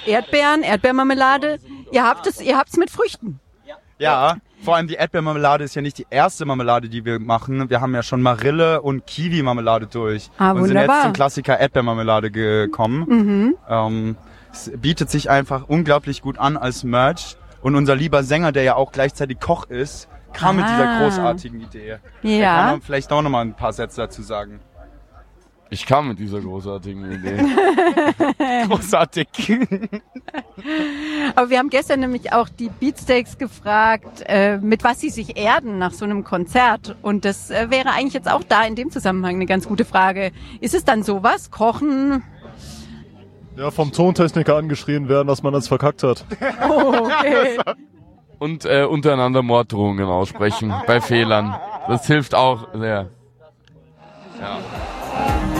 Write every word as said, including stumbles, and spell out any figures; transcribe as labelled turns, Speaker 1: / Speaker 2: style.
Speaker 1: Erdbeeren, Erdbeermarmelade. Ihr habt es, ihr habt's mit Früchten.
Speaker 2: Ja, vor allem die Erdbeermarmelade ist ja nicht die erste Marmelade, die wir machen. Wir haben ja schon Marille und Kiwi-Marmelade durch.
Speaker 1: Ah,
Speaker 2: und
Speaker 1: wunderbar.
Speaker 2: sind jetzt zum Klassiker Erdbeermarmelade gekommen.
Speaker 1: Mhm.
Speaker 2: Ähm, es bietet sich einfach unglaublich gut an als Merch. Und unser lieber Sänger, der ja auch gleichzeitig Koch ist, kam
Speaker 1: Ah.
Speaker 2: mit dieser großartigen Idee.
Speaker 1: Ja.
Speaker 2: Da kann man vielleicht auch noch mal ein paar Sätze dazu sagen.
Speaker 3: Ich kam mit dieser großartigen Idee.
Speaker 2: Großartig.
Speaker 1: Aber wir haben gestern nämlich auch die Beatsteaks gefragt, äh, mit was sie sich erden nach so einem Konzert. Und das äh, wäre eigentlich jetzt auch da in dem Zusammenhang eine ganz gute Frage. Ist es dann sowas? Kochen?
Speaker 4: Ja, vom Tontechniker angeschrien werden, dass man das verkackt hat.
Speaker 1: Oh, okay.
Speaker 3: Und äh, untereinander Morddrohungen aussprechen bei Fehlern. Das hilft auch sehr. Ja.